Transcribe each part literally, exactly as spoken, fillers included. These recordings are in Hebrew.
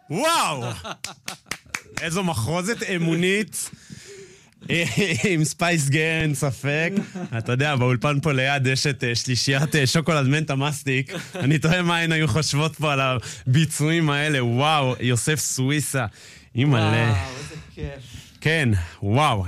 וואו! איזו מחרוזת אמונית. עם ספייס גר, אין ספק. אתה יודע, באולפן פה ליד יש את שלישיית שוקולד מנטה מסטיק. אני תוהה מה הן היו חושבות פה על הביצועים האלה. וואו, יוסף סוויסה. אימא'לה. וואו, איזה כיף. כן, וואו.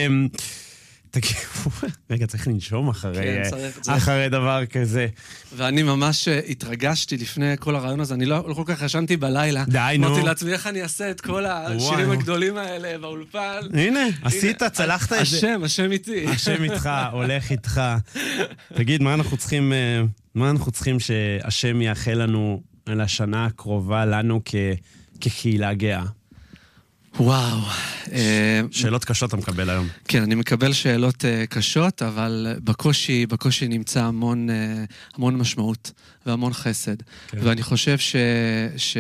תגידו, רגע, צריך לנשום אחרי, אחרי דבר כזה. ואני ממש התרגשתי לפני כל הרעיון הזה, אני לא, לא כל כך ישנתי בלילה. די, נו. אמרתי לעצמי, איך אני אעשה את כל השירים הגדולים האלה באולפן. הנה, עשית, צלחת את זה. השם, השם איתי. השם איתך, הולך איתך. תגיד, מה אנחנו צריכים, מה אנחנו צריכים שהשם יאחל לנו על השנה הקרובה לנו כקהילה גאה? וואו. שאלות קשות אתה מקבל היום. כן, אני מקבל שאלות קשות, אבל בקושי, בקושי נמצא המון, המון משמעות והמון חסד. ואני חושב ש, ש...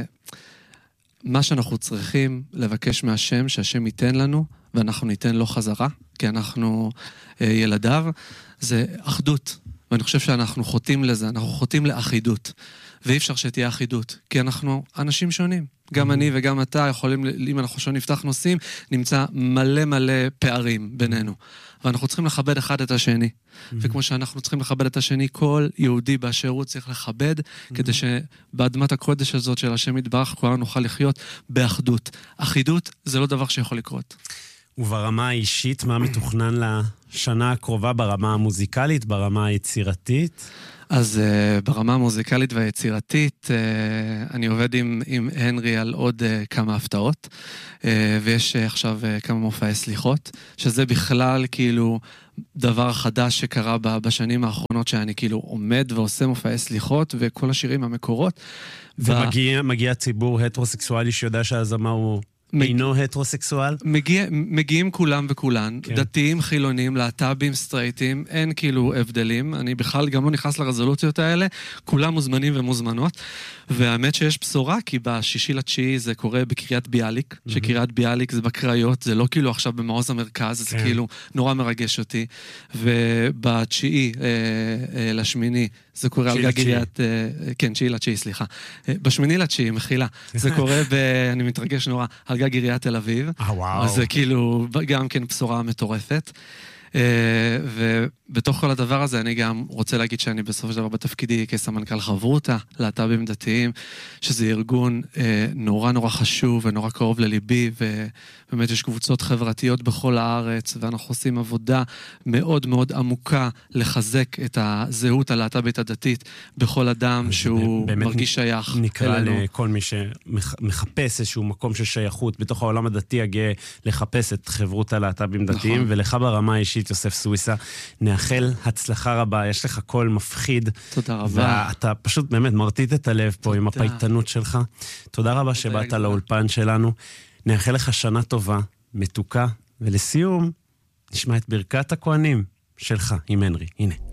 מה שאנחנו צריכים לבקש מהשם, שהשם ייתן לנו, ואנחנו ניתן לו חזרה, כי אנחנו ילדיו, זה אחדות. ואני חושב שאנחנו חוטאים לזה, אנחנו חוטאים לאחידות. ואי אפשר שתהיה אחידות, כי אנחנו אנשים שונים. גם אני וגם אתה יכולים, אם אנחנו שונים נפתח נושאים, נמצא מלא מלא פערים בינינו. ואנחנו צריכים לכבד אחד את השני. וכמו שאנחנו צריכים לכבד את השני, כל יהודי באשר הוא צריך לכבד, כדי שבאדמת הקודש הזאת של השם יתברך, כולנו נוכל לחיות באחדות. אחידות זה לא דבר שיכול לקרות. וברמה האישית, מה מתוכנן לשנה הקרובה ברמה המוזיקלית, ברמה היצירתית? אז uh, ברמה המוזיקלית והיצירתית, uh, אני עובד עם, עם הנרי על עוד uh, כמה הפתעות, uh, ויש uh, עכשיו uh, כמה מופעי סליחות, שזה בכלל כאילו דבר חדש שקרה בשנים האחרונות, שאני כאילו עומד ועושה מופעי סליחות, וכל השירים המקורות. ומגיע ו... מגיע ציבור הטרוסקסואלי שיודע שהזמה הוא... אינו הטרוסקסואל? מגיע, מגיעים כולם וכולן, כן. דתיים, חילונים, להט"בים, סטרייטים, אין כאילו הבדלים, אני בכלל גם לא נכנס לרזולוציות האלה, כולם מוזמנים ומוזמנות, והאמת שיש בשורה, כי בשישי לתשיעי זה קורה בקריית ביאליק, mm-hmm. שקריית ביאליק זה בקריות, זה לא כאילו עכשיו במעוז המרכז, כן. זה כאילו נורא מרגש אותי, ובתשיעי אה, אה, לשמיני, זה קורה על גג עיריית, כן, תשיעי לתשיעי, סליחה. בשמיני לתשיעי, מחילה. זה קורה, אני מתרגש נורא, על גג עיריית תל אביב. אה, וואו. אז זה כאילו גם כן בשורה מטורפת. ובתוך כל הדבר הזה אני גם רוצה להגיד שאני בסופו של דבר בתפקידי כסמנכ"ל חברותה, להט"בים דתיים, שזה ארגון נורא נורא חשוב ונורא קרוב לליבי, ובאמת יש קבוצות חברתיות בכל הארץ, ואנחנו עושים עבודה מאוד מאוד עמוקה לחזק את הזהות הלהט"בית הדתית בכל אדם שהוא מרגיש שייך אלינו. נקרא לכל מי שמחפש איזשהו מקום של שייכות בתוך העולם הדתי הגאה, לחפש את חברות הלהט"בים דתיים, ולך ברמה האישית יוסף סוויסה, נאחל הצלחה רבה, יש לך קול מפחיד. תודה רבה. ואתה פשוט באמת מרטיט את הלב פה עם הפייטנות שלך. תודה רבה שבאת לאולפן שלנו. נאחל לך שנה טובה, מתוקה, ולסיום, נשמע את ברכת הכהנים שלך עם הנרי. הנה.